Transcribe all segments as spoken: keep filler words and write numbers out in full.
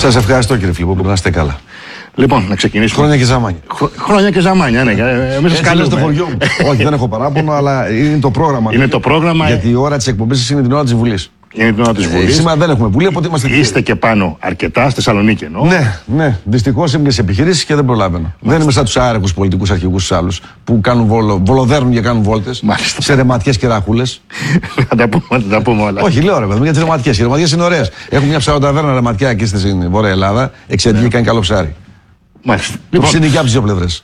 Σας ευχαριστώ κύριε Φιλιππόπουλο, να είστε καλά. Λοιπόν, να ξεκινήσουμε. Χρόνια και ζαμάνια. Χ, χρόνια και ζαμάνια, ναι. Εμείς σας καλούμε. Στο χωριό μου. Όχι, δεν έχω παράπονο, αλλά είναι το πρόγραμμα. Είναι το πρόγραμμα. Γιατί η ώρα της εκπομπής είναι την ώρα της Βουλής. Είναι την ώρα της Βουλής. Ε, σήμερα δεν έχουμε Βουλή, οπότε είμαστε. Είστε και πάνω αρκετά, στη Θεσσαλονίκη εννοώ. Ναι, ναι. Δυστυχώς είμαι σε επιχειρήσεις και δεν προλάβαινα. Μάλιστα. Δεν είμαι σαν τους άρρεκους πολιτικούς αρχηγούς τους άλλους που κάνουν βολο, βολοδέρνουν και κάνουν βόλτες. Μάλιστα. Σε ρεματιές και ραχούλες. Θα τα πούμε, θα τα πούμε όλα. Όχι, λέω ρε παιδί, για τις ρεματιές. Οι ρεματιές είναι ωραίες. Έχουμε μια ψαροταβέρνα ρεματιά εκεί στην Βόρεια Ελλάδα. Εξαιρετική, κάνει καλό ψάρι. Μάλιστα. Λοιπόν, είναι και από τις δύο πλευρές.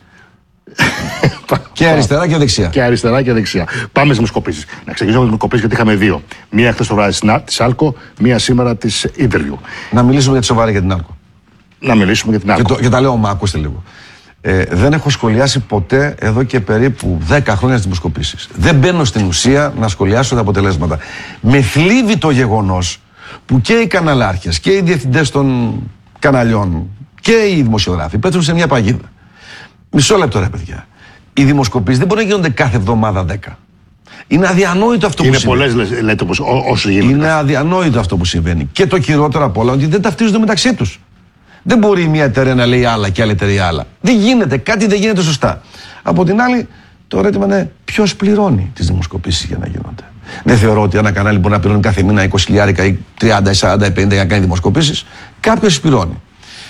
Και αριστερά και δεξιά. Και αριστερά και δεξιά. Πάμε στις δημοσκοπήσεις. Να ξεκινήσουμε με τις δημοσκοπήσεις γιατί είχαμε δύο. Μία χθες το βράδυ της Άλκο, μία σήμερα της Interview. Να μιλήσουμε για τη σοβαρή για την Άλκο. Να μιλήσουμε για την Άλκο. Και, το, και τα λέω, μα ακούστε λίγο. Ε, δεν έχω σχολιάσει ποτέ εδώ και περίπου δέκα χρόνια στις δημοσκοπήσεις. Δεν μπαίνω στην ουσία να σχολιάσω τα αποτελέσματα. Με θλίβει το γεγονός που και οι καναλάρχες και οι διευθυντές των καναλιών και οι δημοσιογράφοι πέτρουν σε μια παγίδα. Μισό λεπτό ρε παιδιά. Οι δημοσκοπήσεις δεν μπορεί να γίνονται κάθε εβδομάδα δέκα. Είναι αδιανόητο αυτό είναι που συμβαίνει. Είναι πολλές λέτε όπως όσο γίνεται. Είναι αδιανόητο αυτό που συμβαίνει. Και το χειρότερο απ' όλα ότι δεν ταυτίζονται μεταξύ τους. Δεν μπορεί μια εταιρεία να λέει άλλα και άλλη εταιρεία άλλα. Δεν γίνεται. Κάτι δεν γίνεται σωστά. Από την άλλη, το ερώτημα είναι ποιος πληρώνει τις δημοσκοπήσεις για να γίνονται. Δεν θεωρώ ότι ένα κανάλι μπορεί να πληρώνει κάθε μήνα είκοσι χιλιάρικα ή τριάντα ή σαράντα ή πενήντα για να κάνει δημοσκοπήσεις. Κάποιος πληρώνει.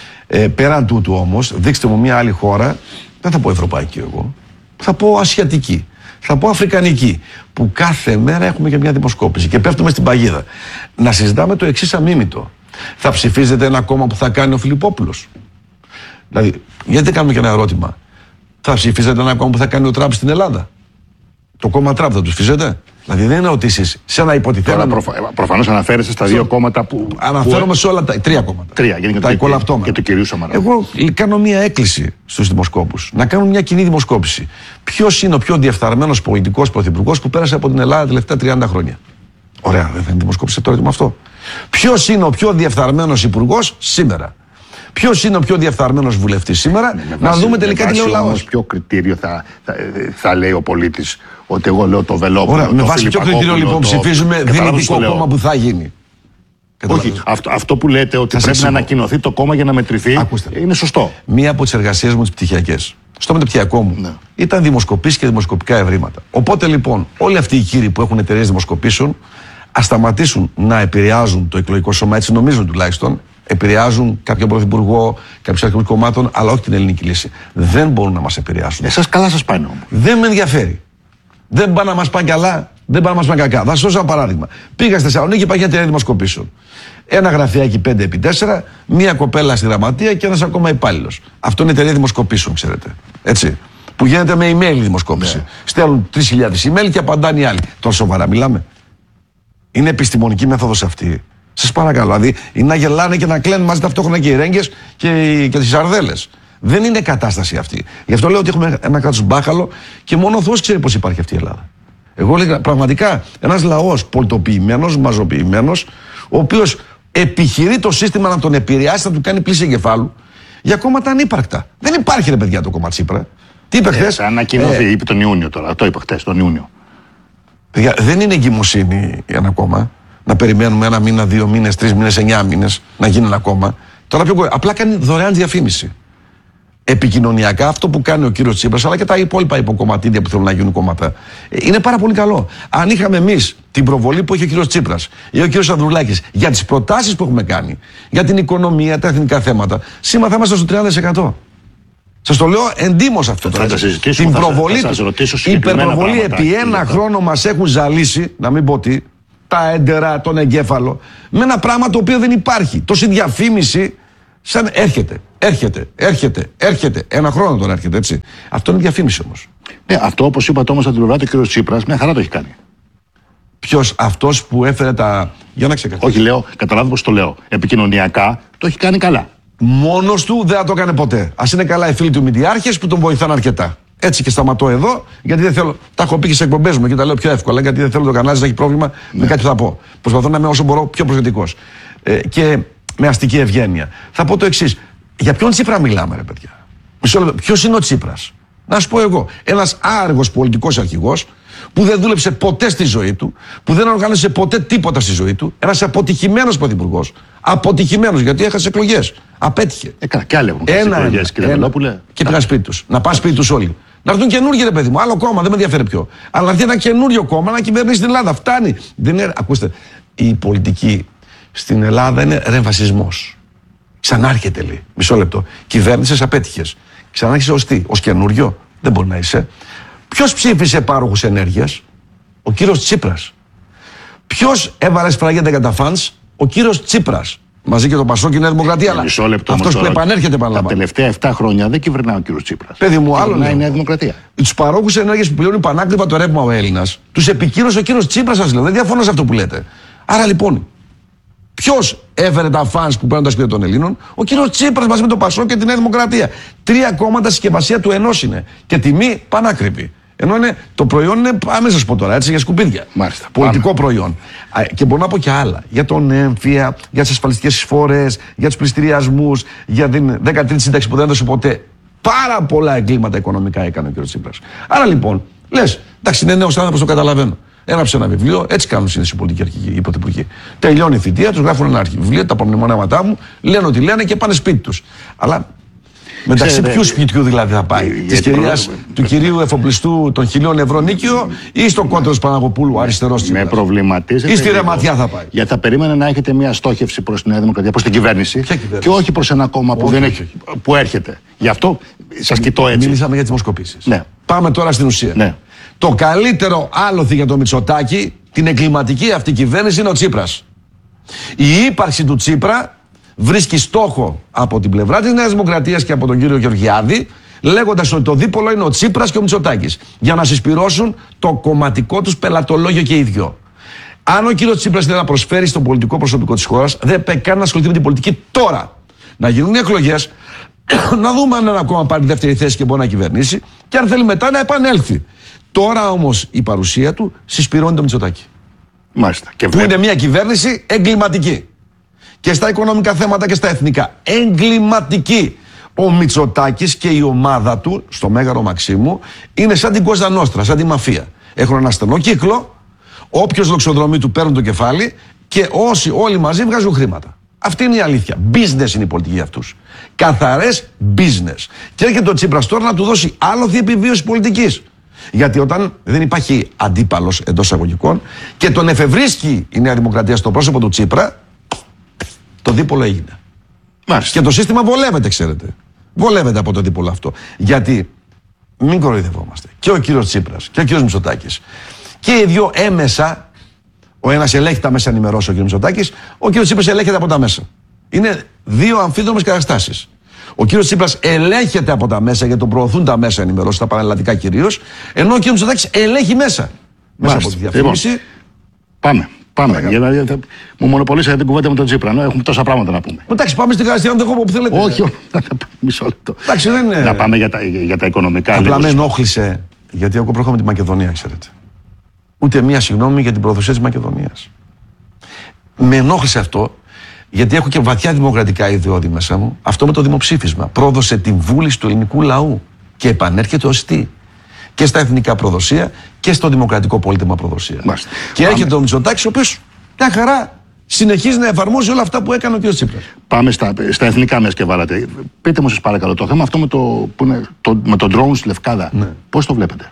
Ε, πέραν τούτου όμως, δείξτε μου μια άλλη χώρα, δεν θα πω ευρωπαϊκή εγώ, θα πω ασιατική, θα πω αφρικανική, που κάθε μέρα έχουμε και μια δημοσκόπηση και πέφτουμε στην παγίδα. Να συζητάμε το εξής αμίμητο. Θα ψηφίζετε ένα κόμμα που θα κάνει ο Φιλιππόπουλος? Δηλαδή, γιατί δεν κάνουμε και ένα ερώτημα. Θα ψηφίζετε ένα κόμμα που θα κάνει ο Τραμπ στην Ελλάδα? Το κόμμα Τραμπ θα του ψηφίζετε? Δηλαδή δεν είναι ερωτήσεις σε ένα υποτιθέμενο. Προφα... Προφανώς αναφέρεστε στα δύο κόμματα που. Αναφέρομαι που... σε όλα τα. Τρία κόμματα. Τρία, γιατί τα εικολαυτώματα. Και του κυρίου Σαμαρά. Εγώ κάνω μία έκκληση στους δημοσκόπους να κάνουν μια κοινή δημοσκόπηση. Ποιος είναι ο πιο διεφθαρμένος πολιτικός πρωθυπουργός που πέρασε από την Ελλάδα τα τελευταία τριάντα χρόνια? Ωραία, δεν θα είναι δημοσκόπηση το ερώτημα αυτό. Ποιος είναι ο πιο διεφθαρμένος υπουργός σήμερα? Ποιος είναι ο πιο διεφθαρμένος βουλευτής σήμερα? Ναι, να βάση, δούμε τελικά τι λέει ο λαός. Ποιο κριτήριο θα, θα, θα λέει ο πολίτης ότι εγώ λέω το Βελόπουλο? Ωραία, με βάση ποιο κριτήριο λοιπόν το... ψηφίζουμε δυνητικό κόμμα που θα γίνει? Όχι, αυτό, αυτό που λέτε ότι θα πρέπει να ανακοινωθεί το κόμμα για να μετρηθεί. Ακούστε. Είναι σωστό. Μία από τις εργασίες μου τις πτυχιακές, στο μεταπτυχιακό μου, ναι, ήταν δημοσκοπήσεις και δημοσκοπικά ευρήματα. Οπότε λοιπόν, όλοι αυτοί οι κύριοι που έχουν εταιρείες δημοσκοπήσεων, ας σταματήσουν να επηρεάζουν το εκλογικό σώμα, έτσι νομίζουν τουλάχιστον. Επηρεάζουν κάποιον πρωθυπουργό, κάποιους αρχηγούς κομμάτων, αλλά όχι την ελληνική λύση. Δεν μπορούν να μας επηρεάσουν. Εσάς καλά σας πάνε όμως. Δεν με ενδιαφέρει. Δεν πάνε να μας πάνε καλά, δεν πάνε να μας πάνε κακά. Θα σας δώσω ένα παράδειγμα. Πήγα στη Θεσσαλονίκη, υπάρχει μια εταιρεία δημοσκοπήσεων. Ένα γραφιάκι πέντε επί τέσσερα, μία κοπέλα στη γραμματεία και ένας ακόμα υπάλληλος. Αυτό είναι εταιρεία δημοσκοπήσεων, ξέρετε. Έτσι. Που γίνεται με email δημοσκόπηση. Ναι. Στέλνουν τρεις χιλιάδες email και απαντάνε οι άλλοι. Τώρα σοβαρά μιλάμε. Είναι επιστημονική μέθοδος αυτή? Σας παρακαλώ, δηλαδή είναι να γελάνε και να κλαίνουν μαζί ταυτόχρονα και οι ρέγγες και, οι, και τις σαρδέλες. Δεν είναι κατάσταση αυτή. Γι' αυτό λέω ότι έχουμε ένα κράτος μπάχαλο και μόνο ο Θεός ξέρει πώς υπάρχει αυτή η Ελλάδα. Εγώ λέγα πραγματικά ένας λαός πολιτοποιημένος, μαζοποιημένος, ο οποίος επιχειρεί το σύστημα να τον επηρεάσει, να του κάνει πλήση εγκεφάλου για κόμματα ανύπαρκτα. Δεν υπάρχει ρε παιδιά το κόμμα Τσίπρα. Τι είπε χθες? Ε, ανακοινωθεί, ε, είπε τον Ιούνιο τώρα. Το είπε χθες, τον Ιούνιο. Παιδιά, δεν είναι εγκυμοσύνη ένα κόμμα. Να περιμένουμε ένα μήνα, δύο μήνες, τρεις μήνες, εννιά μήνες να γίνει ένα κόμμα. Τώρα πιο... απλά κάνει δωρεάν διαφήμιση. Επικοινωνιακά αυτό που κάνει ο κύριος Τσίπρας, αλλά και τα υπόλοιπα υποκομματίδια που θέλουν να γίνουν κόμματα, είναι πάρα πολύ καλό. Αν είχαμε εμείς την προβολή που έχει ο κύριος Τσίπρας ή ο κύριος Ανδρουλάκης για τις προτάσεις που έχουμε κάνει, για την οικονομία, τα εθνικά θέματα, σήμερα θα είμαστε στο τριάντα τοις εκατό. Σας το λέω εντύμως αυτό. Θα τα συζητήσουμε. Την προβολή, θα, θα, θα η υπερπροβολή επί ένα χρόνο μας έχουν ζαλίσει, να μην πω τι, τα έντερα, τον εγκέφαλο, με ένα πράγμα το οποίο δεν υπάρχει. Τόση διαφήμιση, σαν έρχεται, έρχεται, έρχεται, έρχεται. Ένα χρόνο τώρα έρχεται, έτσι. Αυτό είναι διαφήμιση όμως. Ναι, αυτό όπως είπατε όμως από την πλευρά του κ. Τσίπρας, μια χαρά το έχει κάνει. Ποιος? Αυτός που έφερε τα. Για να ξεκαθαρίσω. Όχι, λέω, καταλάβω πώς το λέω. Επικοινωνιακά το έχει κάνει καλά. Μόνος του δεν θα το έκανε ποτέ. Ας είναι καλά οι φίλοι του Μηντιάρχες που τον βοηθάνε αρκετά. Έτσι και σταματώ εδώ, γιατί δεν θέλω. Τα έχω πει και σε εκπομπές μου και τα λέω πιο εύκολα, γιατί δεν θέλω το κανάλι να έχει πρόβλημα ναι. με κάτι που θα πω. Προσπαθώ να είμαι όσο μπορώ πιο προσεκτικός. Ε, και με αστική ευγένεια. Θα πω το εξής. Για ποιον Τσίπρα μιλάμε, ρε παιδιά? Μισό λεπτό. Ποιος είναι ο Τσίπρας? Να σου πω εγώ, ένας άργος πολιτικός αρχηγός που δεν δούλεψε ποτέ στη ζωή του, που δεν οργάνωσε ποτέ τίποτα στη ζωή του, ένας αποτυχημένος πρωθυπουργός. Αποτυχημένος, γιατί έχασε εκλογές. Απέτυχε. Έκανα κι άλλοι έχουν χάσει εκλογές, κύριε Βελόπουλε. Και πήγαν σπίτι τους. Να πάνε σπίτι τους όλοι. Να έρθουν καινούργιοι, ρε παιδί μου, άλλο κόμμα, δεν με ενδιαφέρει ποιο. Αλλά να έρθει ένα καινούριο κόμμα να κυβερνήσει την Ελλάδα. Φτάνει. Δεν είναι, ακούστε, η πολιτική στην Ελλάδα είναι ρεμβασισμός. Ξανάρχεται, λέει. Μισό λεπτό. Κυβέρνησες, απέτυχες. Ξανάρχεσαι ως τι, ως καινούριο. Δεν μπορεί να είσαι. Ποιος ψήφισε πάροχους ενέργειας? Ο κύριος Τσίπρας. Ποιος έβαλε σφραγέντα για τα φανς? Ο κύριος Τσίπρας. Μαζί και το Πασόκ και η Νέα Δημοκρατία. Αλλά αυτός που επανέρχεται, επαναλαμβάνω. Τα τελευταία επτά χρόνια δεν κυβερνάει ο κύριος Τσίπρας. Παιδί μου, άλλο είναι η Νέα Δημοκρατία. Τους παρόχους ενέργειας που πληρώνουν πανάκριβα το ρεύμα ο Έλληνας, τους επικύρωσε ο κύριος Τσίπρας, σας λέω. Δεν διαφωνώ σε αυτό που λέτε. Άρα λοιπόν, ποιος έφερε τα φανς που παίρνουν τα σπίτια των Ελλήνων? Ο κύριος Τσίπρας μαζί με το Πασόκ και τη Νέα Δημοκρατία. Τρία κόμματα συσκευασία του ενός είναι. Και τιμή πανάκριβη. Ενώ είναι, το προϊόν είναι, μην σας πω τώρα, έτσι, για σκουπίδια. Μάλιστα, πολιτικό πάμε. προϊόν. Α, και μπορώ να πω και άλλα. Για τον έμφυα, για τις ασφαλιστικές εισφορές, για τους πληστηριασμούς, για την δέκατη σύνταξη που δεν έδωσε ποτέ. Πάρα πολλά εγκλήματα οικονομικά έκανε ο κ. Τσίπρας. Άρα λοιπόν, λες, εντάξει, είναι νέος άνθρωπος, το καταλαβαίνω. Έγραψε ένα βιβλίο, έτσι κάνουν συνήθως οι πολιτικοί αρχηγοί, οι πρωθυπουργοί. Τελειώνει η θητεία, τους γράφουν ένα βιβλίο, τα προμνημονέματά μου, λένε ότι λένε και πάνε σπίτι τους. Αλλά μεταξύ ποιου σπιτιού δηλαδή θα πάει? Της κυρίας, του κυρίου εφοπλιστού των χιλίων ευρώ νίκιο ή στο Κόντρος Παναγοπούλου αριστερός Τσίπρας? Με προβληματίζεται. Ή στη Ρεματιά θα πάει? Γιατί θα περίμενε να έχετε μια στόχευση προς τη Νέα Δημοκρατία, προς την κυβέρνηση, κυβέρνηση? Και όχι προς ένα κόμμα που, όχι, δεν όχι, έχει, όχι. που έρχεται. Γι' αυτό σας κοιτώ έτσι. Μίλησαμε για τις δημοσκοπήσεις. Ναι. Πάμε τώρα στην ουσία. Ναι. Το καλύτερο άλοθη για το Μητσοτάκη, την εγκληματική αυτή κυβέρνηση, είναι ο Τσίπρας. Η ύπαρξη του Τσίπρα βρίσκει στόχο από την πλευρά της Νέας Δημοκρατίας και από τον κύριο Γεωργιάδη, λέγοντας ότι το δίπολο είναι ο Τσίπρας και ο Μητσοτάκης, για να συσπυρώσουν το κομματικό τους πελατολόγιο και οι δυο. Αν ο κύριος Τσίπρας θέλει να προσφέρει στο πολιτικό προσωπικό της χώρας, δεν πρέπει καν να ασχοληθεί με την πολιτική τώρα. Να γίνουν οι εκλογές, να δούμε αν ένα κόμμα πάρει δεύτερη θέση και μπορεί να κυβερνήσει, και αν θέλει μετά να επανέλθει. Τώρα όμως η παρουσία του συσπυρώνει το Μητσοτάκη. Μάλιστα. Και που είναι μια κυβέρνηση εγκληματική. Και στα οικονομικά θέματα και στα εθνικά. Εγκληματική. Ο Μητσοτάκης και η ομάδα του, στο Μέγαρο Μαξίμου, είναι σαν την Κόζα Νόστρα, σαν τη μαφία. Έχουν ένα στενό κύκλο, όποιος λοξοδρομεί του παίρνουν το κεφάλι και όσοι όλοι μαζί βγάζουν χρήματα. Αυτή είναι η αλήθεια. Business είναι η πολιτική για αυτούς. Καθαρές business. Και έρχεται ο Τσίπρας τώρα να του δώσει άλοθη επιβίωση πολιτικής. Γιατί όταν δεν υπάρχει αντίπαλος εντός εισαγωγικών και τον εφευρίσκει η Νέα Δημοκρατία στο πρόσωπο του Τσίπρα, το δίπολο έγινε. Μάλιστα. Και το σύστημα βολεύεται, ξέρετε. Βολεύεται από το δίπολο αυτό. Γιατί, μην κοροϊδευόμαστε, και ο κύριος Τσίπρας και ο κύριος Μητσοτάκης και οι δυο έμεσα, ο ένας ελέγχει τα μέσα ενημερώσεων, ο κύριος Μητσοτάκης, ο κύριος Τσίπρας ελέγχεται από τα μέσα. Είναι δύο αμφίδρομες καταστάσεις. Ο κύριος Τσίπρας ελέγχεται από τα μέσα, γιατί τον προωθούν τα μέσα ενημερώσεων, τα πανελλαδικά κυρίως, ενώ ο κύριος Μητσοτάκης ελέγχει μέσα. Μέσα από τη διαφήμιση. Λοιπόν, πάμε. Πάμε. Για να, θα, μου μονοπολίσατε την κουβέντα με τον Τσίπρα. Ναι, έχουμε τόσα πράγματα να πούμε. Εντάξει, πάμε στην Καστιανό Δεχόπο που θέλετε. Όχι, όχι. Μισό λεπτό. Εντάξει, δεν είναι. Να πάμε για τα, για τα οικονομικά. Απλά με ενόχλησε, γιατί εγώ προέρχομαι από τη Μακεδονία, ξέρετε. Ούτε μία συγγνώμη για την προδοσία της Μακεδονίας. Με ενόχλησε αυτό, γιατί έχω και βαθιά δημοκρατικά ιδεώδη μέσα μου. Αυτό με το δημοψήφισμα. Πρόδωσε την βούληση του ελληνικού λαού και επανέρχεται ως τι? Και στα εθνικά προδοσία και στο δημοκρατικό πολίτευμα προδοσία. Μάλιστα. Και Πάμε. έρχεται ο Μητσοτάκης, ο οποίος μια χαρά συνεχίζει να εφαρμόζει όλα αυτά που έκανε ο κ. Τσίπρας. Πάμε στα, στα εθνικά μέσα και βάλατε. Πείτε μου, σας παρακαλώ, το θέμα αυτό με το, που είναι, το, με τον drone στη Λευκάδα. Ναι. Πώς το βλέπετε?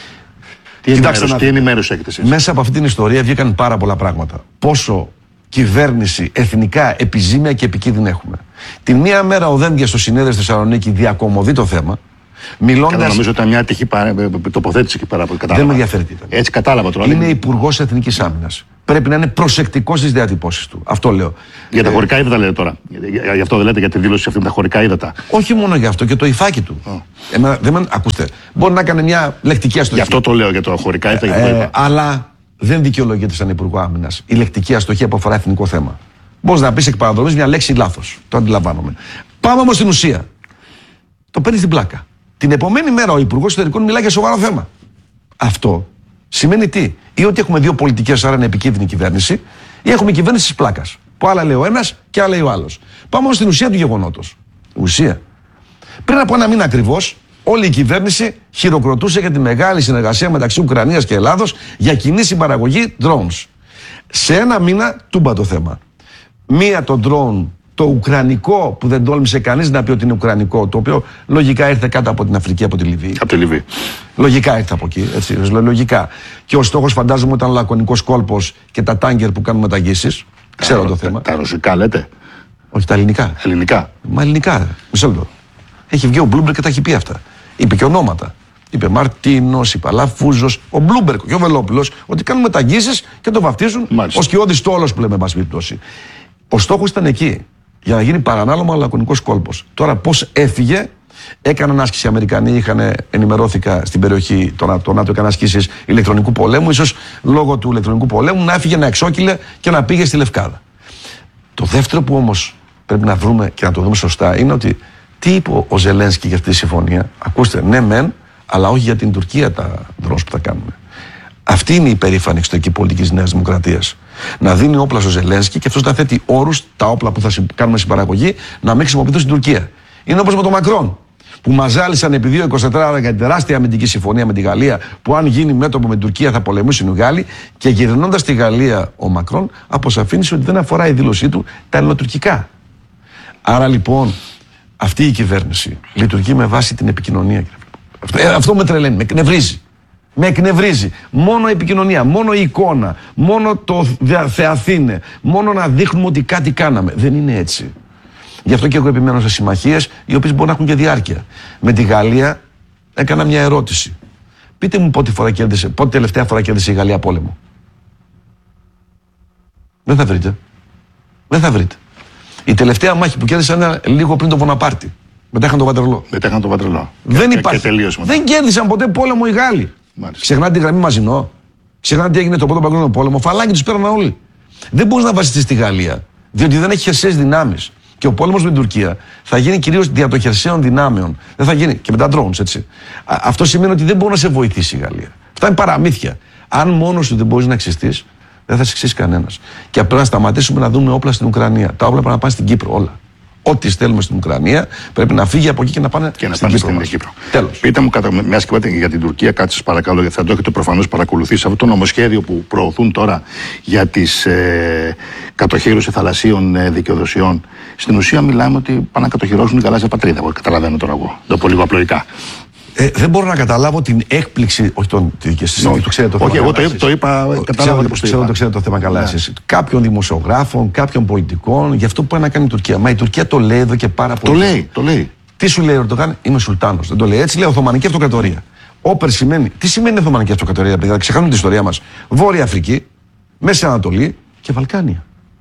Τι ενημέρωση, τι ενημέρωση έχετε εσείς? Μέσα από αυτή την ιστορία βγήκαν πάρα πολλά πράγματα. Πόσο κυβέρνηση εθνικά επιζήμια και επικίνδυνη έχουμε. Τη μία μέρα ο Δένδιας στο συνέδριο στη Θεσσαλονίκη διακομωδεί το θέμα. Μιλώντας... Καλά, νομίζω ότι ήταν μια ατυχή παρα... τοποθέτηση εκεί πέρα που κατάλαβα. Δεν με ενδιαφέρει τι ήταν. Έτσι κατάλαβα τώρα. Είναι υπουργός Εθνικής Άμυνας. Πρέπει να είναι προσεκτικός στις διατυπώσεις του. Αυτό λέω. Για τα ε... χωρικά ύδατα λέτε τώρα. Για, γι' αυτό δεν λέτε για τη δήλωση αυτή με τα χωρικά ύδατα. Όχι μόνο γι' αυτό, και το υφάκι του. Oh. Εμένα, δεν με... Ακούστε, μπορεί να έκανε μια λεκτική αστοχή. Γι' αυτό το λέω για τα χωρικά ύδατα. Ε, ε, αλλά δεν δικαιολογείται σαν Υπουργό Άμυνας η λεκτική αστοχή που αφορά εθνικό θέμα. Μπορεί να πει εκ παραδρομής μια λέξη λάθος. Το αντιλαμβάνομαι. Πάμε όμως στην ουσία. Το παίρνει στην πλάκα. Την επομένη μέρα ο Υπουργός Εσωτερικών μιλάει για σοβαρό θέμα. Αυτό σημαίνει τι? Ή ότι έχουμε δύο πολιτικές, άρα είναι επικίνδυνη κυβέρνηση, ή έχουμε κυβέρνηση της πλάκας. Που άλλα λέει ο ένας και άλλα λέει ο άλλος. Πάμε όμως στην ουσία του γεγονότος. Ουσία. Πριν από ένα μήνα ακριβώς, όλη η κυβέρνηση χειροκροτούσε για τη μεγάλη συνεργασία μεταξύ Ουκρανίας και Ελλάδος για κοινή συμπαραγωγή drones. Σε ένα μήνα τούμπα το θέμα. Μία το drone, το ουκρανικό, που δεν τόλμησε κανείς να πει ότι είναι ουκρανικό, το οποίο λογικά ήρθε κάτω από την Αφρική, από τη Λιβύη. Από τη Λιβύη. Λογικά ήρθε από εκεί, έτσι, λογικά. Και ο στόχος φαντάζομαι ήταν ο λακωνικός κόλπος και τα τάγκερ που κάνουν μεταγγίσεις. Ξέρω τα, το θέμα. Τα, τα ρωσικά λέτε. Όχι, τα ελληνικά. Ελληνικά. Μα ελληνικά, ρε. Μισό λεπτό. Έχει βγει ο Bloomberg και τα έχει πει αυτά. Είπε και ονόματα. Είπε Μαρτίνος, είπε Αλαφούζος, ο Bloomberg και ο Βελόπουλος, ότι κάνουν μεταγγίσεις και το βαφτίζουν ως κοιόδης τόλος που λέμε, εν πάση περιπτώσει. Ο στόχος ήταν εκεί. Για να γίνει παρανάλωμα ο λακωνικός κόλπος. Τώρα πώς έφυγε, έκαναν άσκηση οι Αμερικανοί, είχαν, ενημερώθηκα στην περιοχή, το, το ΝΑΤΟ έκανε ασκήσεις ηλεκτρονικού πολέμου, ίσως λόγω του ηλεκτρονικού πολέμου να έφυγε, να εξόκυλε και να πήγε στη Λευκάδα. Το δεύτερο που όμως πρέπει να βρούμε και να το δούμε σωστά είναι ότι τι είπε ο Ζελένσκι για αυτή τη συμφωνία. Ακούστε, ναι μεν, αλλά όχι για την Τουρκία τα drones που θα κάνουμε. Αυτή είναι η περήφανη εξωτερική πολιτική της Νέας Δημοκρατίας. Να δίνει όπλα στο Ζελένσκι και αυτός να θέτει όρους, τα όπλα που θα κάνουμε συμπαραγωγή, να μην χρησιμοποιηθούν στην Τουρκία. Είναι όπως με τον Μακρόν, που μαζάλισαν επί δύο είκοσι τέσσερα ώρα για την τεράστια αμυντική συμφωνία με τη Γαλλία, που αν γίνει μέτωπο με την Τουρκία θα πολεμήσουν οι Γάλλοι, και γυρνώντας στη Γαλλία ο Μακρόν, αποσαφήνισε ότι δεν αφορά η δήλωσή του τα ελληνοτουρκικά. Άρα λοιπόν, αυτή η κυβέρνηση λειτουργεί με βάση την επικοινωνία. Αυτό, αυτό με τρελαίνει, με εκνευρίζει. Με εκνευρίζει. Μόνο η επικοινωνία, μόνο η εικόνα, μόνο το Θεαθήνε, μόνο να δείχνουμε ότι κάτι κάναμε. Δεν είναι έτσι. Γι' αυτό και εγώ επιμένω σε συμμαχίες, οι οποίες μπορούν να έχουν και διάρκεια. Με τη Γαλλία έκανα μια ερώτηση. Πείτε μου πότε, φορά κέρδισε, πότε τελευταία φορά κέρδισε η Γαλλία πόλεμο. Δεν θα βρείτε. Δεν θα βρείτε. Η τελευταία μάχη που κέρδισαν ήταν λίγο πριν το Βοναπάρτη. Μετά είχαν το Βατερλό. Μετά είχαν το Βατερλό. Δεν και, υπάρχει. Και δεν κέρδισαν ποτέ πόλεμο οι Γάλλοι. Μάλιστα. Ξεχνάτε τη γραμμή Μαζινό. Ξεχνάτε τι έγινε το πρώτο παγκόσμιο πόλεμο. Φαλάκι του πέραν όλοι. Δεν μπορεί να βασιστεί στη Γαλλία. Διότι δεν έχει χερσαίες δυνάμεις. Και ο πόλεμος με την Τουρκία θα γίνει κυρίως δια των χερσαίων δυνάμεων. Δεν θα γίνει και με τα drones, έτσι. Α, αυτό σημαίνει ότι δεν μπορεί να σε βοηθήσει η Γαλλία. Αυτά είναι παραμύθια. Αν μόνος σου δεν μπορεί να εξιστείς, δεν θα σε εξίσει κανένας. Και πρέπει να σταματήσουμε να δούμε όπλα στην Ουκρανία. Τα όπλα πρέπει να πάνε στην Κύπρο όλα. Ό,τι στέλνουμε στην Ουκρανία πρέπει να φύγει από εκεί και να πάνε και να στην πάνε Κύπρο. Στην Κύπρο. Τέλος. Πείτε μου, κατά μια και είπατε για την Τουρκία, κάτι σας παρακαλώ, γιατί θα το έχετε προφανώς παρακολουθήσει. Αυτό το νομοσχέδιο που προωθούν τώρα για τις ε, κατοχύρωση θαλασσίων ε, δικαιοδοσιών. Στην ουσία μιλάμε ότι πάνε να κατοχυρώσουν την γαλάζια πατρίδα. Εγώ καταλαβαίνω τώρα εγώ. Το πολύ απλοϊκά. Ε, δεν μπορώ να καταλάβω την έκπληξη. Όχι τον τη δική σας. Όχι, το ξέρετε το όχι θέμα. εγώ το, το είπα. Κατάλαβα πώς το ξέρω, είπα. το ξέρετε το θέμα καλά. Ναι. Εσείς. Κάποιων δημοσιογράφων, κάποιων πολιτικών, για αυτό που πάει να κάνει η Τουρκία. Μα η Τουρκία το λέει εδώ και πάρα πολύ. Το λέει, το λέει. Τι σου λέει ο Ερντογάν, είμαι Σουλτάνος. Δεν το λέει έτσι, λέει Οθωμανική Αυτοκρατορία. Όπερ σημαίνει. Τι σημαίνει Οθωμανική Αυτοκρατορία, παιδιά, ξεχάνουμε την ιστορία μας. Βόρεια Αφρική, Μέση Ανατολή και Βαλκάνια.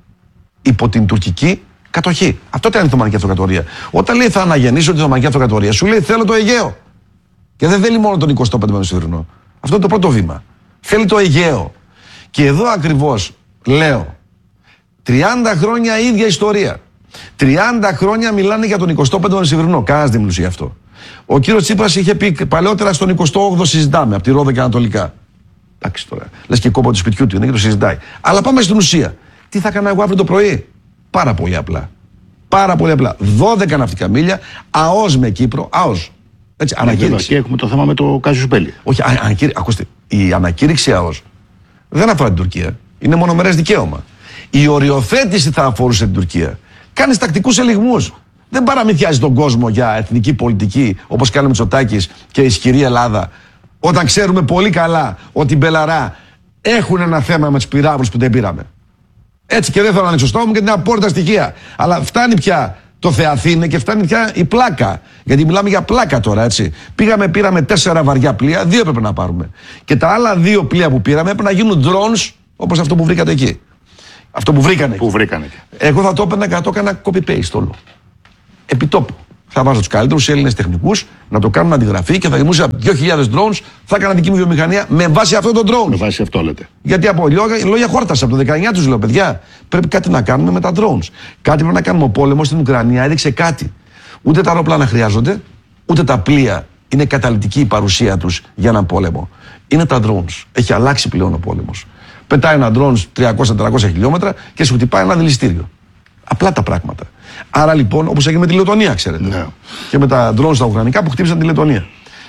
Υπό την τουρκική κατοχή. Αυτό ήταν η Οθωμανική Αυτοκρατορία. Όταν λέει θα αναγεννήσω την Οθωμανική Αυτοκρατορία, σου λέει θέλω το Αιγαίο. Και δεν θέλει μόνο τον εικοστό πέμπτο Μεσημβρινό. Αυτό είναι το πρώτο βήμα. Θέλει το Αιγαίο. Και εδώ ακριβώς λέω, τριάντα χρόνια η ίδια ιστορία. τριάντα χρόνια μιλάνε για τον εικοστό πέμπτο Μεσημβρινό. Κανένας δεν μιλούσε γι' αυτό. Ο κύριος Τσίπρας είχε πει παλαιότερα στον εικοστό όγδοο συζητάμε, από τη Ρόδο και Ανατολικά. Εντάξει τώρα. Λες και κόμπο του σπιτιού του είναι και το συζητάει. Αλλά πάμε στην ουσία. Τι θα έκανα εγώ αύριο το πρωί. Πάρα πολύ απλά. Πάρα πολύ απλά. δώδεκα ναυτικά μίλια, ΑΟΣ με Κύπρο, ΑΟΣ. Έτσι, ανακήρυξη. Και έχουμε το θέμα με το Κάζιους Μπέλι. Όχι, α, ανακήρυ... ακούστε, η ανακήρυξη ΑΟΣ δεν αφορά την Τουρκία. Είναι μονομερές δικαίωμα. Η οριοθέτηση θα αφορούσε την Τουρκία. Κάνεις τακτικούς ελιγμούς. Δεν παραμυθιάζει τον κόσμο για εθνική πολιτική, όπως κάνει ο Μητσοτάκης και η ισχυρή Ελλάδα, όταν ξέρουμε πολύ καλά ότι οι Μπελαρά έχουν ένα θέμα με τους πυράβλους που δεν πήραμε. Έτσι, και δεν θέλω να ανοίξω στόμα μου γιατί είναι απόρριτα στοιχεία. Αλλά φτάνει πια το Θεαθήνε και φτάνει πια η πλάκα. Γιατί μιλάμε για πλάκα τώρα, έτσι. Πήγαμε, πήραμε τέσσερα βαριά πλοία, δύο έπρεπε να πάρουμε. Και τα άλλα δύο πλοία που πήραμε έπρεπε να γίνουν drones, όπως αυτό που βρήκατε εκεί. Αυτό που βρήκανε. Που βρήκανε. Εγώ θα το έπαιρνα και θα το έκανα copy-paste όλο. Επιτόπου. Θα βάζω τους καλύτερους Έλληνες τεχνικούς να το κάνουν αντιγραφή και θα δημιούργησα δύο χιλιάδες drones. Θα έκανα δική μου βιομηχανία με βάση αυτό το drone. Με βάση αυτό λέτε. Γιατί από λόγια, λόγια χόρτασα από το δεκαεννιά τους λέω, παιδιά, πρέπει κάτι να κάνουμε με τα drones. Κάτι πρέπει να κάνουμε. Ο πόλεμος στην Ουκρανία έδειξε κάτι. Ούτε τα αεροπλάνα χρειάζονται, ούτε τα πλοία είναι καταλυτική η παρουσία τους για έναν πόλεμο. Είναι τα drones. Έχει αλλάξει πλέον ο πόλεμος. Πετάει ένα drone τριακόσια με τετρακόσια χιλιόμετρα και σου χτυπάει ένα δηληστήριο. Απλά τα πράγματα. Άρα λοιπόν, όπως έγινε με τη Λετωνία, ξέρετε. Ναι. Και με τα drones στα Ουκρανικά που χτύπησαν τη Λετωνία.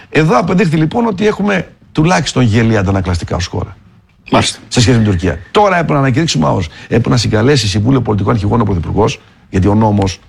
Εδώ απεδείχθη λοιπόν ότι έχουμε τουλάχιστον γελία αντανακλαστικά ως χώρα. Μάλιστα. Σε σχέση με την Τουρκία. Τώρα έπρεπε να ανακηρύξουμε ΑΟΣ. Έπρεπε να συγκαλέσει Συμβούλιο Πολιτικών Αρχηγών ο Πρωθυπουργός, γιατί ο νόμος,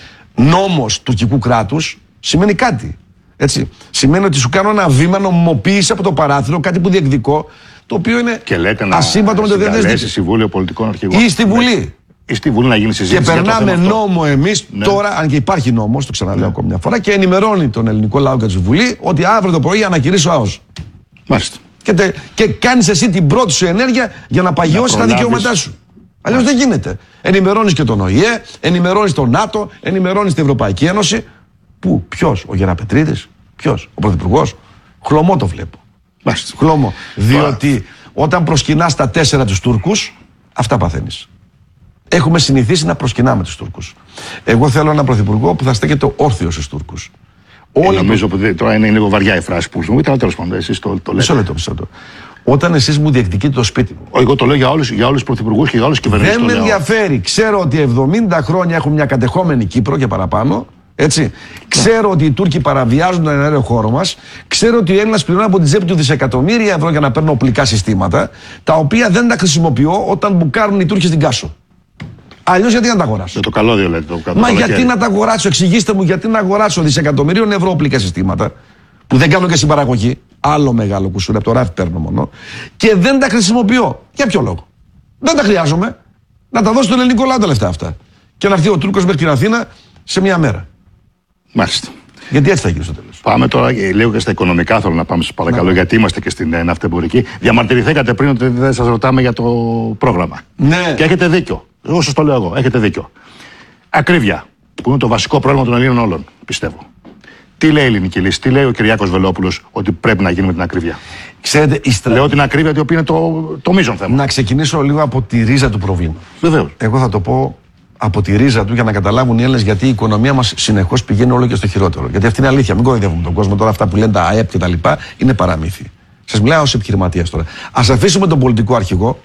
νόμος τουρκικού κράτους σημαίνει κάτι. Έτσι. Σημαίνει ότι σου κάνω ένα βήμα νομιμοποίηση από το παράθυρο, κάτι που διεκδικώ, το οποίο είναι ασύμβατο με το διεθνές δίκαιο. Συμβούλιο Πολιτικών Αρχηγών. Ή στη Βουλή. Ή στη Βουλή να γίνει συζήτηση. Και περνάμε για το νόμο εμείς ναι. τώρα, αν και υπάρχει νόμος, το ξαναλέω ναι. ακόμα μια φορά, και ενημερώνει τον ελληνικό λαό και τη Βουλή ότι αύριο το πρωί ανακηρύσω ΑΟΣ. Μάλιστα. Και, τε, και κάνεις εσύ την πρώτη σου ενέργεια για να παγιώσεις τα δικαιώματά σου. Αλλιώς δεν γίνεται. Ενημερώνεις και τον ΟΗΕ, ενημερώνεις τον ΝΑΤΟ, ενημερώνεις την Ευρωπαϊκή Ένωση. Πού, ποιος, ο Γεραπετρίδης, ποιος, ο Πρωθυπουργός. Χλωμό το βλέπω. Μάλιστα. Χλωμό. Διότι όταν προσκυνάς τα τέσσερα τους Τούρκους, αυτά παθαίνεις. Έχουμε συνηθίσει να προσκυνάμε τους Τούρκους. Εγώ θέλω έναν Πρωθυπουργό που θα στέκεται όρθιος στους Τούρκους. Όλοι νομίζω ότι τώρα είναι λίγο βαριά η φράση που χρησιμοποιείτε, αλλά τέλος πάντων, εσείς το, το λέτε. Μισό λεπτό, μισό λεπτό. Όταν εσείς μου διεκδικείτε το σπίτι μου. Εγώ το λέω για όλους, για όλους τους πρωθυπουργούς και για όλες τις κυβερνήσεις. Δεν με ενδιαφέρει. Ξέρω ότι εβδομήντα χρόνια έχουν μια κατεχόμενη Κύπρο και παραπάνω. Έτσι. Ξέρω ότι οι Τούρκοι παραβιάζουν τον εναέριο χώρο μας. Ξέρω ότι ο Έλληνας πληρώνει από την τσέπη του δισεκατομμύρια ευρώ για να παίρνω οπλικά συστήματα, τα οποία δεν τα χρησιμοποιώ όταν μπουκάρουν οι Τούρκοι στην Κάσο. Αλλιώς γιατί να τα αγοράσω. Για το καλώδιο λέτε. Το, το Μα γιατί να τα αγοράσω, εξηγήστε μου γιατί να αγοράσω δισεκατομμυρίων ευρώ οπλικά συστήματα, που δεν κάνω και στην παραγωγή. Άλλο μεγάλο κουσούρι, από το ράφι παίρνω μόνο. Και δεν τα χρησιμοποιώ. Για ποιο λόγο? Δεν τα χρειάζομαι. Να τα δώσω στον ελληνικό λαό τα λεφτά αυτά. Και να έρθει ο Τούρκος μέχρι την Αθήνα σε μια μέρα. Μάλιστα. Γιατί έτσι θα γίνει στο τέλος. Πάμε τώρα λίγο και στα οικονομικά. Θέλω να πάμε, σας παρακαλώ, γιατί είμαστε και στην ναυτεμπορική. Διαμαρτυρηθήκατε πριν ότι δεν σας ρωτάμε για το πρόγραμμα. Ναι. Και έχετε δίκιο. Εγώ σας το λέω εγώ. Έχετε δίκιο. Ακρίβεια, που είναι το βασικό πρόβλημα των Ελλήνων όλων, πιστεύω. Τι λέει η ελληνική λύση, τι λέει ο Κυριάκος Βελόπουλος ότι πρέπει να γίνει με την ακρίβεια? Ξέρετε, η στρα... Λέω την ακρίβεια, η οποία είναι το, το μείζον θέμα. Να ξεκινήσω λίγο από τη ρίζα του προβλήματος. Βεβαίως. Εγώ θα το πω από τη ρίζα του για να καταλάβουν οι Έλληνες γιατί η οικονομία μας συνεχώς πηγαίνει όλο και στο χειρότερο. Γιατί αυτή είναι αλήθεια. Μην κοροϊδεύουμε τον κόσμο τώρα, αυτά που λένε τα ΑΕΠ και τα λοιπά είναι παραμύθι. Σας μιλάω ως επιχειρηματίας τώρα. Ας αφήσουμε τον πολιτικό αρχηγό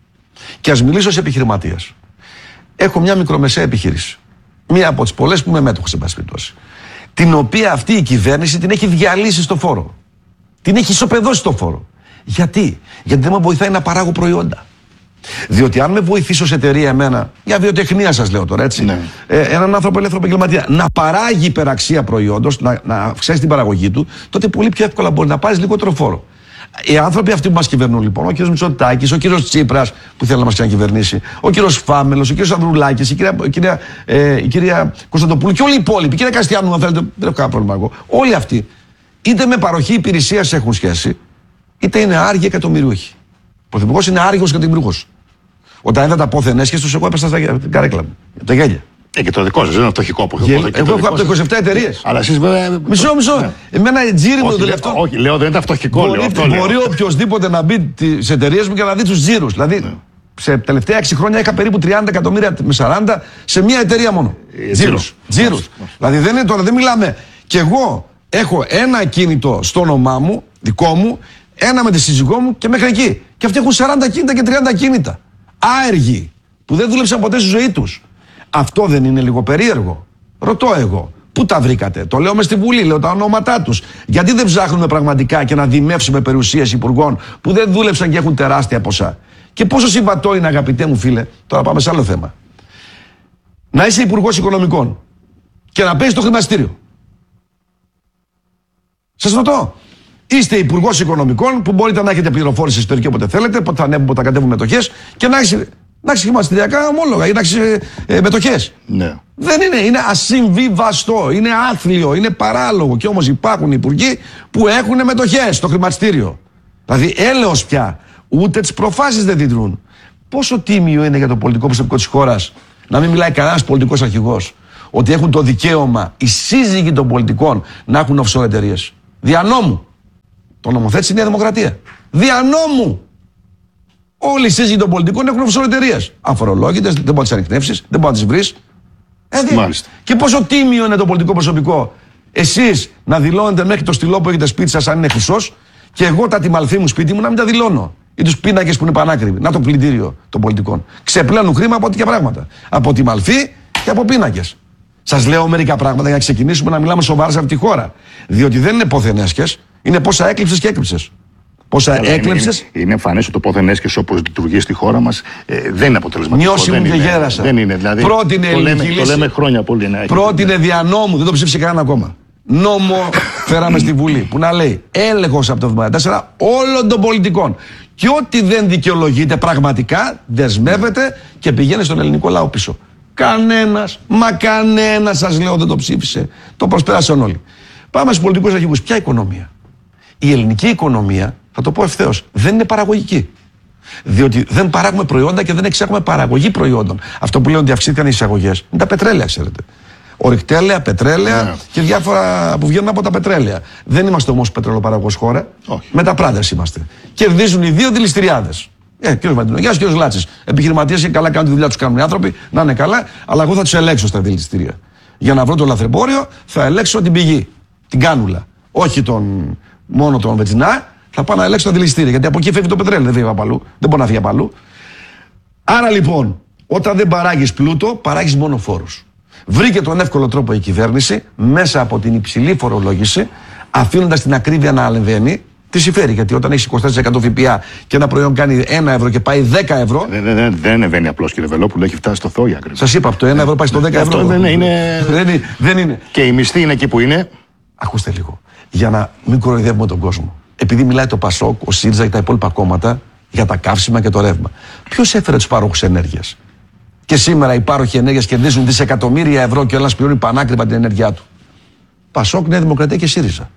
και ας μιλήσω ως επιχειρηματίας. Έχω μια μικρομεσαία επιχείρηση. Μία από τις πολλές που είμαι μέτοχος, σε πάση περιπτώσει. Την οποία αυτή η κυβέρνηση την έχει διαλύσει στο φόρο. Την έχει ισοπεδώσει στο φόρο. Γιατί? Γιατί δεν με βοηθάει να παράγω προϊόντα. Διότι αν με βοηθήσει ως εταιρεία εμένα, για βιοτεχνία σας λέω τώρα, έτσι, ναι. ε, έναν άνθρωπο ελεύθερο επαγγελματία, να παράγει υπεραξία προϊόντος, να, να αυξήσει την παραγωγή του, τότε πολύ πιο εύκολα μπορεί να πάρει λιγότερο φόρο. Οι άνθρωποι αυτοί που μας κυβερνούν λοιπόν, ο κύριος Μητσοτάκης, ο κύριος Τσίπρας που θέλει να μας ξανακυβερνήσει, ο κύριος Φάμελος, ο κύριος Ανδρουλάκης, η κυρία, η κυρία, ε, η κυρία Κωνσταντοπούλου και όλοι οι υπόλοιποι, η κυρία Καστιανού, αν θέλετε, δεν έχω κανένα πρόβλημα εγώ. Όλοι αυτοί, είτε με παροχή υπηρεσίας έχουν σχέση, είτε είναι άργοι εκατομμυριούχοι. Ο Πρωθυπουργός είναι άργος εκατομμυριούχος. Όταν είδα τα πόθεν έσχες τους, εγώ έπεσα στην καρέκλα μου. Τα γέλια. Ε, και το δικό σας, δεν είναι φτωχικό που έχω. Εγώ έχω από το είκοσι επτά εταιρείες. Αλλά εσείς βέβαια. Μισό, μισό. Ναι. Εμένα η τζίρι μου τελευταίο. Όχι, λέω δεν είναι φτωχικό. Μπορεί, λέω, μπορεί οποιοδήποτε να μπει στις εταιρείες μου και να δει τους τζίρους. Δηλαδή, ναι. σε τελευταία έξι χρόνια είχα περίπου τριάντα εκατομμύρια με σαράντα σε μία εταιρεία μόνο. Ε, τζίρους. Τζίρους. Δηλαδή δεν είναι τώρα, δεν μιλάμε. Και εγώ έχω ένα ακίνητο στο όνομά μου, δικό μου, ένα με τη σύζυγό μου και μέχρι εκεί. Και αυτοί έχουν σαράντα ακίνητα και τριάντα ακίνητα. Άεργοι, που δεν δούλεψαν ποτέ στη ζωή τους. Αυτό δεν είναι λίγο περίεργο? Ρωτώ εγώ. Πού τα βρήκατε? Το λέω μες στη Βουλή, λέω τα ονόματά τους. Γιατί δεν ψάχνουμε πραγματικά και να δημεύσουμε περιουσίες υπουργών που δεν δούλεψαν και έχουν τεράστια ποσά? Και πόσο συμβατό είναι, αγαπητέ μου φίλε, τώρα πάμε σε άλλο θέμα, να είσαι υπουργός οικονομικών και να παίζεις το χρηματιστήριο? Σας ρωτώ. Είστε υπουργός οικονομικών που μπορείτε να έχετε πληροφόρηση εσωτερική όποτε θέλετε, πότε θα ανέβουν, πότε θα κατέβουν μετοχές και να έχεις, να έχεις χρηματιστηριακά ομόλογα ή να έχεις ε, ε, μετοχές. Ναι. Δεν είναι, είναι ασυμβίβαστο, είναι άθλιο, είναι παράλογο. Και όμως υπάρχουν υπουργοί που έχουν μετοχές στο χρηματιστήριο. Δηλαδή έλεος πια, ούτε τις προφάσεις δεν διτρούν. Πόσο τίμιο είναι για το πολιτικό προσωπικό της χώρας να μην μιλάει κανένας πολιτικός αρχηγός ότι έχουν το δικαίωμα οι σύζυγοι των πολιτικών να έχουν offshore εταιρείες. Δια νόμου. Το νομοθέτησε η Νέα Δημοκρατία. Δια νόμου. Όλοι οι σύζυγοι των πολιτικών έχουν offshore εταιρείες. Αφορολόγητες, δεν μπορεί να τις ανιχνεύσεις, δεν μπορεί να τις βρεις. Ε, Μάλιστα. Και πόσο τίμιο είναι το πολιτικό προσωπικό εσείς να δηλώνετε μέχρι το στυλό που έχετε σπίτι σας αν είναι χρυσός και εγώ τα τιμαλφή μου σπίτι μου να μην τα δηλώνω. Ή τους πίνακες που είναι πανάκριβοι. Να το πλυντήριο των πολιτικών. Ξεπλένουν χρήμα από τέτοια πράγματα. Από τιμαλφή και από πίνακες. Σας λέω μερικά πράγματα για να ξεκινήσουμε να μιλάμε σοβαρά σε αυτή τη χώρα. Διότι δεν είναι πόθεν έσχες. Είναι πόσα έκλειψες και έκλειψες. Πόσα έκλειψες. Είναι, είναι εμφανές ότι το πόθεν έσχεσαι όπως λειτουργεί στη χώρα μας ε, δεν είναι αποτελεσματικό. Νιώσει μου και γέρασα. Δεν είναι. Δηλαδή, πρότεινε το, λέμε, λύση, το λέμε χρόνια πολύ. Ναι, πρότεινε δια νόμου, δεν το ψήφισε κανένα ακόμα. Νόμο φέραμε στη Βουλή που να λέει έλεγχος από το εβδομήντα τέσσερα όλων των πολιτικών. Και ό,τι δεν δικαιολογείται πραγματικά δεσμεύεται και πηγαίνει στον ελληνικό λαό πίσω. Κανένας, μα κανένας σας λέω δεν το ψήφισε. Το προσπέρασαν όλοι. Πάμε στους πολιτικούς αρχηγούς. Ποια οικονομία? Η ελληνική οικονομία, θα το πω ευθέως, δεν είναι παραγωγική. Διότι δεν παράγουμε προϊόντα και δεν εξάγουμε παραγωγή προϊόντων. Αυτό που λένε ότι αυξήθηκαν οι εισαγωγές είναι τα πετρέλαια, ξέρετε. Ορυκτέλαια, πετρέλαια yeah. και διάφορα που βγαίνουν από τα πετρέλαια. Δεν είμαστε όμως πετρελοπαραγωγός χώρα. Oh. Με τα πράδες είμαστε. Κερδίζουν οι δύο δηληστηριάδες. Ε, κύριος Μαντινογιάς, κύριος Λάτσης. Επιχειρηματίες και καλά κάνουν τη δουλειά τους, κάνουν οι άνθρωποι, να είναι καλά, αλλά εγώ θα τους ελέγξω στα δηληστηρία. Για να βρω το λαθρεμπόριο, θα ελέγξω την πηγή, την κάνουλα. Όχι τον, μόνο τον βενζινά, θα πάω να ελέγξω τα δηληστήρια. Γιατί από εκεί φεύγει το πετρέλαιο, δεν φύγει από αλλού. Δεν μπορεί να φύγει από αλλού. Άρα λοιπόν, όταν δεν παράγεις πλούτο, παράγεις μόνο φόρους. Βρήκε τον εύκολο τρόπο η κυβέρνηση μέσα από την υψηλή φορολόγηση, αφήνοντας την ακρίβεια να ανεβαίνει. Τι συμφέρει, γιατί όταν έχει είκοσι τέσσερα τοις εκατό ΦΠΑ και ένα προϊόν κάνει ένα ευρώ και πάει δέκα ευρώ. Δεν, δεν, δεν ανεβαίνει απλώς, κύριε Βελόπουλο, έχει φτάσει στο θόη ακριβώς. Σας είπα, από το ένα ευρώ πάει στο δέκα ευρώ. Αυτό δεν είναι. δεν, είναι, δεν είναι. Και η μισθή είναι εκεί που είναι. Ακούστε λίγο. Για να μην κοροϊδεύουμε τον κόσμο. Επειδή μιλάει το Πασόκ, ο ΣΥΡΙΖΑ και τα υπόλοιπα κόμματα για τα καύσιμα και το ρεύμα. Ποιος έφερε τους παρόχους ενέργειας? Και σήμερα οι πάροχοι ενέργειας κερδίζουν δισεκατομμύρια ευρώ και ο ένας πληρώνει πανάκριβα την ενέργειά του. Πασόκ, Νέα Δημοκρατία και ΣΥΡΙΖΑ.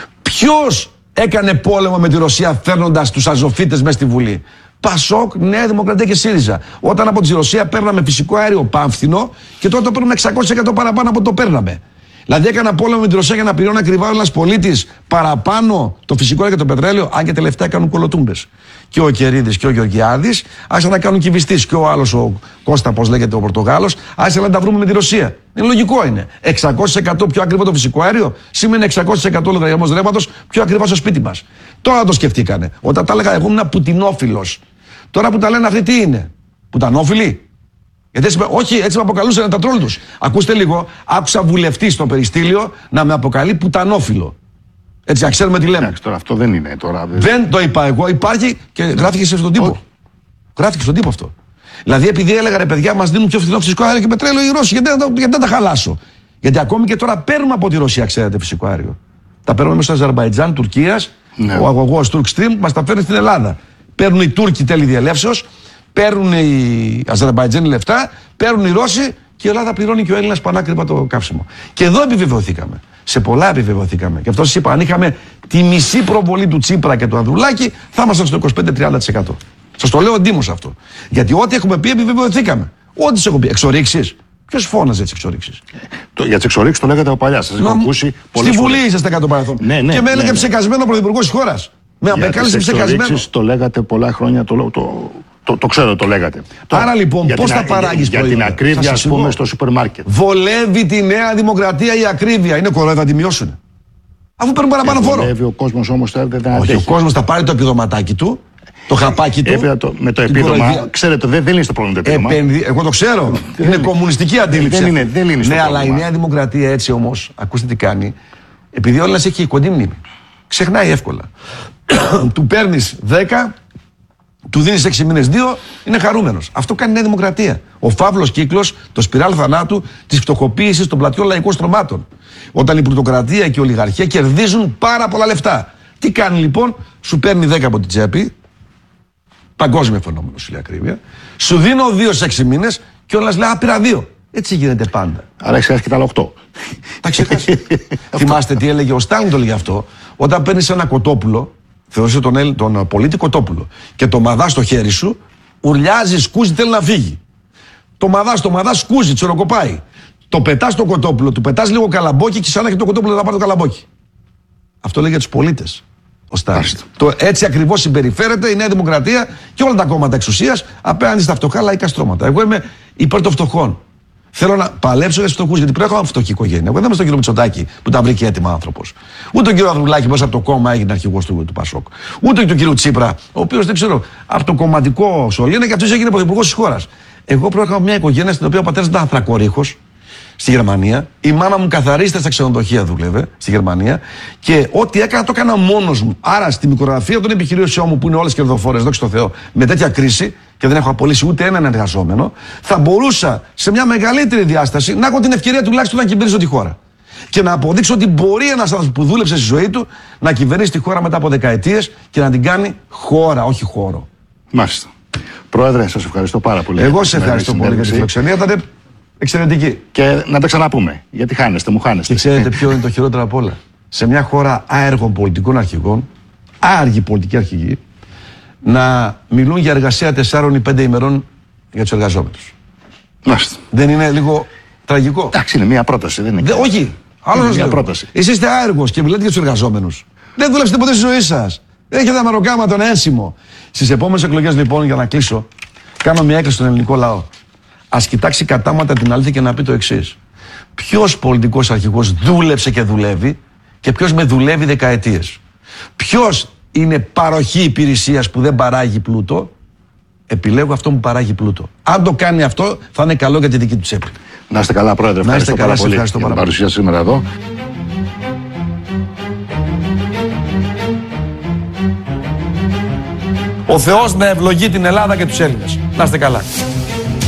Ποιος έκανε πόλεμο με τη Ρωσία φέρνοντας τους αζωφίτες μέσα στη Βουλή? Πασόκ, Νέα Δημοκρατία και ΣΥΡΙΖΑ. Όταν από τη Ρωσία παίρναμε φυσικό αέριο πάμφθηνο και τότε το παίρνουμε εξακόσια τοις εκατό παραπάνω από το παίρναμε. Δηλαδή έκανα πόλεμο με τη Ρωσία για να πληρώνει ακριβά ένας πολίτης παραπάνω το φυσικό αέριο και το πετρέλαιο, αν και τελευταία κάνουν κολοτούμπες. Και ο Κερίδης και ο Γεωργιάδης άρχισαν να κάνουν κυβιστής. Και ο άλλος, ο Κώστα, πώς λέγεται, ο Πορτογάλος, άρχισαν να τα βρούμε με τη Ρωσία. Είναι λογικό είναι. εξακόσια τοις εκατό πιο ακριβό το φυσικό αέριο σημαίνει εξακόσια τοις εκατό λογαριασμός ρεύματος πιο ακριβά στο σπίτι μας. Τώρα το σκεφτήκανε. Όταν τα έλεγα εγώ ήμουν πουτινόφιλος. Τώρα που τα λένε αυτοί τι είναι? Πουτανόφιλοι? Γιατί έτσι, όχι, έτσι με αποκαλούσαν τα τρόλ τους. Ακούστε λίγο, άκουσα βουλευτή στο περιστήλιο να με αποκαλεί πουτανόφιλο. Έτσι, να ξέρουμε τι λέμε. Εντάξει, τώρα αυτό δεν είναι. Τώρα, δεν... δεν το είπα εγώ, υπάρχει και γράφηκε στον τύπο. Όχι. Γράφηκε στον τύπο αυτό. Δηλαδή, επειδή έλεγα ρε παιδιά, μας δίνουν πιο φθηνό φυσικό αέριο και πετρέλαιο οι Ρώσοι, γιατί, γιατί, γιατί δεν τα χαλάσω? Γιατί ακόμη και τώρα παίρνουμε από τη Ρωσία, ξέρετε, φυσικό αέριο. Τα παίρνουμε μέσα στο Αζερμπαϊτζάν, Τουρκίας, ναι. Ο αγωγός Turkstream μας τα φέρνει στην Ελλάδα. Παίρνουν οι Τούρκοι τέλη διελεύσεως, παίρνουν οι Αζερμπαϊτζάνοι λεφτά, παίρνουν οι Ρώσοι και η Ελλάδα πληρώνει και ο Έλληνας πανάκριβα το καύσιμο. Και εδώ επιβεβαιωθήκαμε. Σε πολλά επιβεβαιωθήκαμε. Και αυτό σας είπα, αν είχαμε τη μισή προβολή του Τσίπρα και του Ανδρουλάκη, θα ήμασταν στο είκοσι πέντε με τριάντα τοις εκατό. Σας το λέω εντύμως αυτό. Γιατί ό,τι έχουμε πει επιβεβαιωθήκαμε. Ό,τι σας έχω πει. Εξορίξεις. Ποιος φώναζε τις εξορίξεις? Το, για τις εξορίξεις το λέγατε από παλιά. Σας έχω ακούσει πολλές Στη Βουλή ήσασταν κατά το παρελθόν. Ναι, ναι, και με έλεγε ναι, ναι. ψεκασμένο πρωθυπουργός της χώρας. Με απεκάλεσε ψεκασμένο. Το λέγατε πολλά χρόνια. Το, το, το, το ξέρω, το λέγατε. Άρα λοιπόν, πώς θα παράγεις για, για την ακρίβεια, ας πούμε, στο σούπερ μάρκετ. Βολεύει τη Νέα Δημοκρατία η ακρίβεια. Είναι κορόιδα, θα τη μειώσουν. Αφού παίρνουν παραπάνω φόρο. Βολεύει ο κόσμος όμως δεν αντέχει. Όχι, ο κόσμος θα πάρει το επιδοματάκι του, το χαπάκι του. Το, με το επίδομα, ξέρετε, δεν, δεν είναι στο πρόβλημα το επίδομα. Επενδυ... Εγώ το ξέρω. Είναι κομμουνιστική αντίληψη. Δεν είναι, δεν είναι στο ναι, πρόβλημα. αλλά η Νέα Δημοκρατία έτσι όμως, ακούστε τι κάνει, επειδή όλα έχει και κοντή μνήμη. Ξεχνάει εύκολα. Του παίρνεις δέκα, του δίνεις έξι μήνες δύο, είναι χαρούμενος. Αυτό κάνει η Νέα Δημοκρατία. Ο φαύλος κύκλος, το σπιράλ θανάτου της φτωχοποίησης των πλατιών λαϊκών στρωμάτων. Όταν η πλουτοκρατία και η ολιγαρχία κερδίζουν πάρα πολλά λεφτά. Τι κάνει λοιπόν? Σου παίρνει δέκα από την τσέπη, παγκόσμιο φαινόμενο σου λέει ακρίβεια, σου δίνω δύο σε έξι μήνες και όλας λέει άπειρα δύο. Έτσι γίνεται πάντα. Άρα έχεις και τα άλλα οκτώ. Τα ξεχάσει. Θυμάστε τι έλεγε ο Στάλιν, το λέγε αυτό. Όταν παίρνεις ένα κοτόπουλο, θεωρούσε τον, τον πολίτη κοτόπουλο, και το μαδά στο χέρι σου, ουρλιάζει, σκούζει, θέλει να φύγει. Το μαδά, το μαδά, σκούζει, τσοροκοπάει. Το πετάς στο κοτόπουλο, του πετάς λίγο καλαμπόκι και σαν να έχει το κοτόπουλο να πάρει το καλαμπόκι. Αυτό λέει για τους πολίτες ο Στάλιν. Το, έτσι ακριβώς συμπεριφέρεται η Νέα Δημοκρατία και όλα τα κόμματα εξουσίας απέναντι στα φτωχά λαϊκά στρώματα. Εγώ είμαι υπέρ των φτωχών. Θέλω να παλέψω για τους φτωχούς, γιατί πρέπει να έχω φτωχή οικογένεια. Εγώ δεν είμαι στον κύριο Μητσοτάκη που τα βρήκε έτοιμα άνθρωπος. Ούτε τον κύριο Ανδρουλάκη μέσα από το κόμμα έγινε αρχηγός του, του Πασόκ. Ούτε τον κύριο Τσίπρα, ο οποίος δεν ξέρω, από το κομματικό σωλήνα και αυτός έγινε πρωθυπουργός της χώρας. Εγώ προέρχομαι μια οικογένεια στην οποία ο πατέρας ήταν ανθρακορίχος, στη Γερμανία. Η μάνα μου καθαρίστρια στα ξενοδοχεία δούλευε στη Γερμανία. Και ό,τι έκανα το έκανα μόνος μου. Άρα στη μικρογραφία των επιχειρήσεών μου που είναι όλες κερδοφόρες, δόξα τω Θεώ, με τέτοια κρίση και δεν έχω απολύσει ούτε έναν εργαζόμενο, θα μπορούσα σε μια μεγαλύτερη διάσταση να έχω την ευκαιρία τουλάχιστον να κυβερνήσω τη χώρα. Και να αποδείξω ότι μπορεί ένας άνθρωπος που δούλεψε στη ζωή του να κυβερνήσει τη χώρα μετά από δεκαετίες και να την κάνει χώρα, όχι χώρο. Μάλιστα. Πρόεδρε, σας ευχαριστώ πάρα πολύ. Εγώ σε ευχαριστώ πολύ για τη φιλοξενία. Ήταν εξαιρετική. Και να τα ξαναπούμε. Γιατί χάνεστε, μου χάνεστε. Και ξέρετε ποιο είναι το χειρότερο απ' όλα. Σε μια χώρα άεργων πολιτικών αρχηγών, άργοι πολιτικοί αρχηγοί, να μιλούν για εργασία τεσσάρων ή πέντε ημερών για τους εργαζόμενους. Μάλιστα. Δεν είναι λίγο τραγικό? Εντάξει, είναι μια πρόταση, δεν είναι. Δε, όχι. Άλλο μια πρόταση. Εσείς είστε άεργος και μιλάτε για τους εργαζόμενους. Δεν δουλέψετε ποτέ στη ζωή σας. Δεν έχετε αμεροκάμα τον ένσημο. Στις επόμενες εκλογές, λοιπόν, για να κλείσω, κάνω μια έκκληση στον ελληνικό λαό. Ας κοιτάξει κατάματα την αλήθεια και να πει το εξής. Ποιος πολιτικός αρχηγός δούλεψε και δουλεύει και ποιος με δουλεύει δεκαετίες? Ποιος είναι παροχή υπηρεσίας που δεν παράγει πλούτο? Επιλέγω αυτό που παράγει πλούτο. Αν το κάνει αυτό, θα είναι καλό για τη δική του τσέπη. Να είστε καλά, Πρόεδρε. Ευχαριστώ καλά, πάρα πολύ ευχαριστώ για την πάρα παρουσία σήμερα εδώ. Ο Θεός να ευλογεί την Ελλάδα και τους Έλληνες. Να είστε καλά.